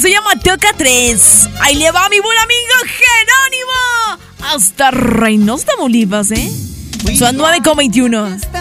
se llama Toca 3. Ahí le va mi buen amigo Jerónimo. Hasta Reynosa, Tamaulipas, ¿eh? Son 9:21.